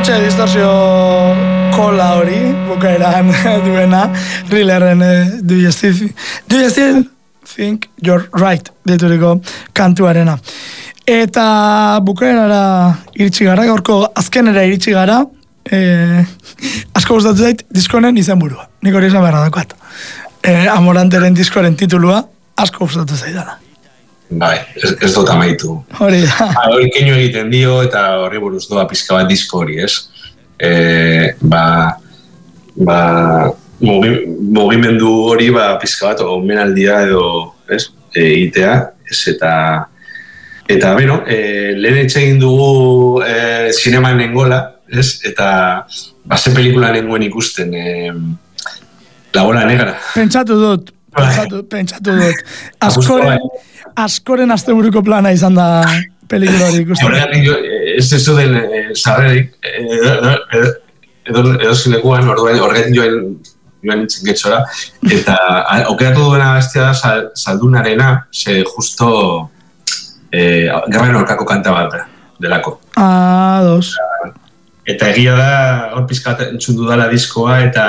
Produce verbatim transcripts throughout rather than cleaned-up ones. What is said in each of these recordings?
Hortxe distorsio kola hori, bukaeran duena, Thrillerren uh, Do you still, do you still think you're right, dituriko kantuarena. Eta bukaerara iritsi gara, gaurko azkenera iritsi gara, eh, asko gustatzen zait diskonen izenburua. Nik hori esan beharra dakoat. Eh, Amoranteren diskoren titulua asko gustatzen zaidala. Bai, ez, ez dut amaitu. Hori da. Hori keinu egiten dio eta horri buruz doa pizka bat disko hori, ez? E, ba, ba, mugi, mugimendu hori ba, pizka bat omenaldia edo, ez? E, itea, ez eta... Eta, bueno, e, lehen etxegin dugu e, sinema nengola, ez? Eta, ba, ze pelikula nengoen ikusten, e, La Bola Negra. Pentsatu dut, pentsatu, pentsatu dut. Askoren, askoren asteburuko plana izan da pelikula hori ikusten. Horregatik, ez ez duen sarrerik, edo zinekuan, horregatik joan joan nintzen getxora, eta aukeratu duena bestia da Saldunarena, ze justo... Eh, Gerraren aurkako kanta bat delako. Ah, dos. Eta egia da, hor pizka entzun dudala diskoa, eta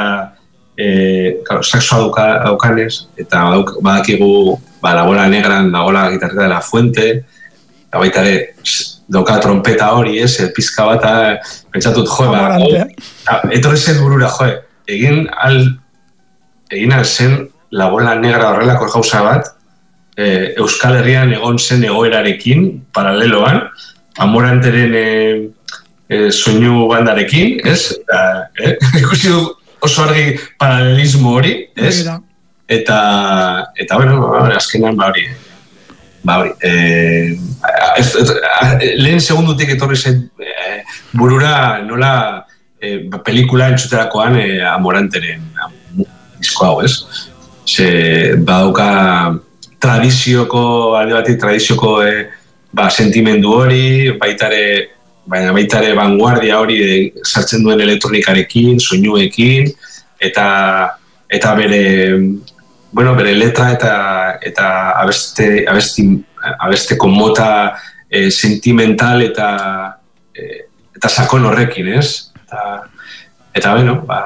eh, claro, saxoa dauka, daukanez, eta badakigu ba, La Bola Negran dagoela gitarreta de la Fuente, eta baita ere dauka trompeta hori, ez, pizka bat, pentsatut, jo, ba, oh, etorri zen burura, jo, egin al, egin al zen La Bola Negra horrelako gauza bat, Eh, Euskal Herrian egon zen egoerarekin, paraleloan, Amoranteren eh, eh, soinu bandarekin, ez? Eta, eh? ikusi du oso argi paralelismo hori, ez? Eta, eta bueno, azkenan, ba hori, ba hori, eh, ez, ez, lehen segundutik etorri zen eh, burura nola eh, pelikula entzuterakoan eh, Amoranteren disko hau, ez? Ze, badauka tradizioko, alde batik, tradizioko e, ba, sentimendu hori, baitare, baina baitare vanguardia hori e, sartzen duen elektronikarekin, soinuekin, eta eta bere, bueno, bere letra eta eta abeste, abesti, abesteko mota e, sentimental eta e, eta sakon horrekin, ez? Eta, eta bueno, ba,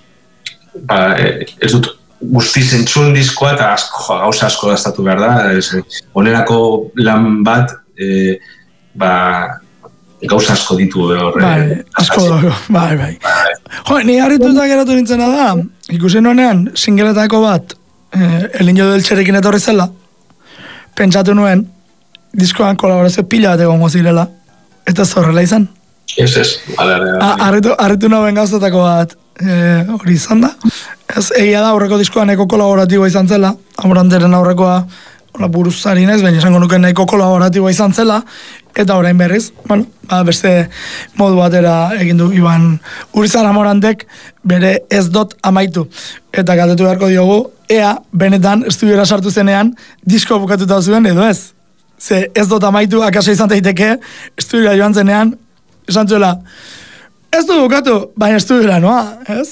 ba, e, ez dut guztiz entzun diskoa eta asko, gauza asko gastatu behar da. Onerako lan bat, e, ba, gauza asko ditu horre. Bai, asko dago, bai, bai. Jo, ni harrituta geratu nintzena da, ikusi nonean, singeletako bat, eh, El Niño del Txerekin etorri zela, pentsatu nuen, diskoan kolaborazio pila bat egongo zirela, eta zorrela izan. Ez, ez. Harritu, harritu nauen gauzatako bat, hori e, izan da. Ez, egia da, aurreko diskoa nahiko kolaboratiboa izan zela, Amoranteren aurrekoa hola, buruzari nez, baina esango nuke nahiko kolaboratiboa izan zela, eta orain berriz, bueno, ba, beste modu batera egin du Iban Urizar Amorantek bere ez dot amaitu. Eta galdetu beharko diogu, ea, benetan, estudiora sartu zenean, disko bukatuta zuen, edo ez? Ze ez dot amaitu, akaso izan daiteke, estudiora joan zenean, esan zuela, ez du bukatu, baina estudiora noa, ez?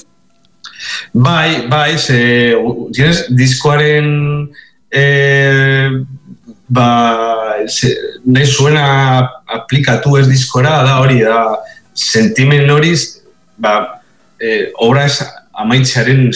Bai, bai, ze, tienes, diskoaren eh, ba, ze, nahi zuena aplikatu ez diskora, da hori, da, sentimen horiz, ba, eh, obra ez amaitzearen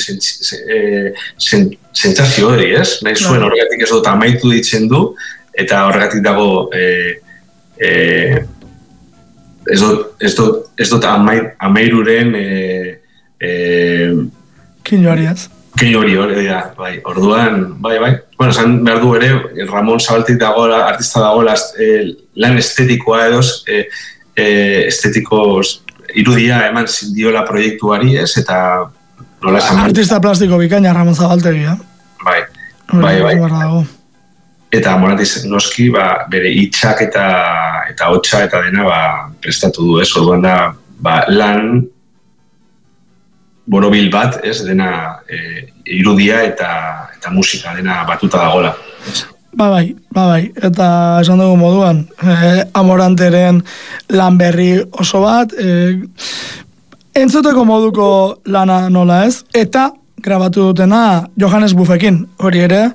sentsazio hori, ez? Nahi zuen horregatik ez dut amaitu ditzen du, eta horregatik dago eh, eh, ez dut, ez dut, ez dut amair, amairuren eh, eh, Kino hori ez? Kino hori hori, ja, bai, orduan, bai, bai. Bueno, esan behar du ere, Ramon Zabaltik dagoela, artista dagoela, eh, lan estetikoa edoz, eh, eh, estetikos irudia eman diola proiektuari ez, eta nola esan... Artista plastiko bikaina Ramon Zabaltegi, eh? Bai, bai, bai. Eta Amorantek noski, ba, bere hitzak eta eta hotsa eta dena ba, prestatu du, ez, orduan da, ba, lan borobil bat, ez, dena e, irudia eta eta musika dena batuta dagola. Ba bai, ba bai, eta esan dugu moduan, eh, Amoranteren lan berri oso bat, eh, entzuteko moduko lana nola ez, eta grabatu dutena Johannes Buffekin, hori ere,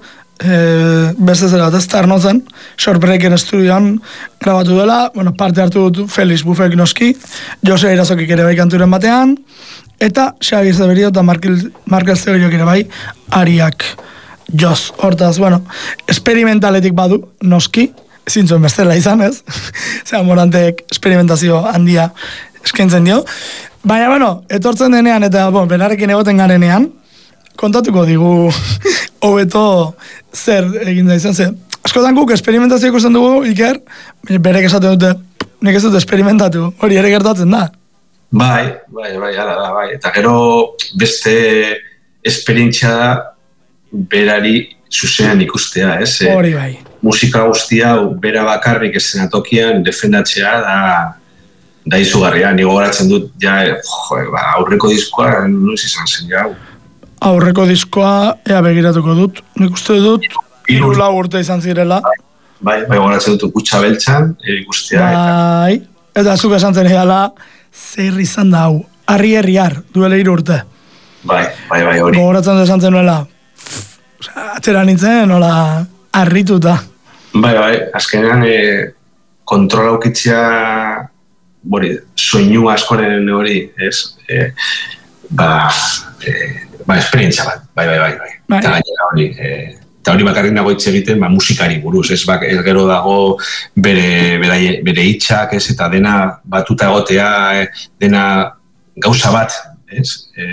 e, beste zera bat ez tarno zen, Shortbreaken estudioan grabatu dela, bueno, parte hartu dut Felix Bufek noski, Jose Irazokik ere bai kanturen batean, eta Xabi Zeberio eta Markel Zeberiok ere bai ariak joz. Hortaz, bueno, experimentaletik badu noski, zintzuen bestela izan ez, zera Morantek experimentazio handia eskaintzen dio, baina, bueno, etortzen denean eta, bon, benarekin egoten garenean, kontatuko digu hobeto zer egin da izan zen. Askotan guk experimentazio ikusten dugu, Iker, berek esaten dute, nek ez dut experimentatu, hori ere gertatzen da. Bai, bai, bai, ala da, bai. Eta gero beste esperientzia da berari zuzenean ikustea, ez? Hori bai. Musika guztia, bera bakarrik eszenatokian defendatzea da da izugarria. Ni gogoratzen dut, ja, jo, ba, aurreko diskoa, noiz izan zen, ja, aurreko diskoa ea begiratuko dut. Nik uste dut, hiru lau urte izan zirela. Bai, bai, goratzen dut Kutxa Beltzan, ikustea. Bai, eta, eta zuk esan zen edala, zer izan da hau, harri herriar, duela hiru urte. Bai, bai, bai, hori. Gogoratzen dut esan zen nuela, atzera nintzen, nola, harrituta. Bai, bai, azkenean, e, kontrola aukitzea, bori, soinu askoren hori, ez? E, ba, e, Ba, esperientzia bat, bai, bai, bai, bai. Bai. Eta gainera hori, e, eta hori bakarrik nago hitz egiten, ba, musikari buruz, ez, bak, ez gero dago bere, bere, bere hitxak, ez, eta dena batuta egotea, e, dena gauza bat, ez, e,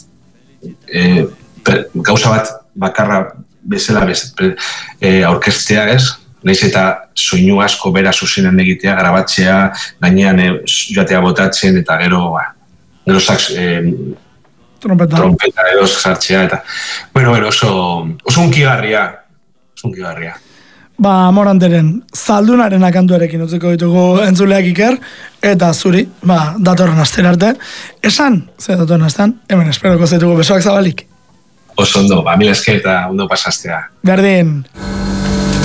e, per, gauza bat bakarra bezala, bez, per, e, aurkestea, ez, nahiz eta soinu asko bera zuzenan egitea, grabatzea, gainean e, joatea botatzen, eta gero, ba, gero sax, e, Trompeta. Trompeta edo sartzea, eta, bueno, bueno, oso, oso unkigarria, oso unkigarria. Ba, Moranteren, zaldunaren akantuarekin utziko ditugu entzuleak Iker, eta zuri, ba, datorren astera arte. Esan, ze datorren astean, hemen esperoko zaitugu besoak zabalik. Oso ondo, ba, mila esker eta ondo pasastea. Berdin.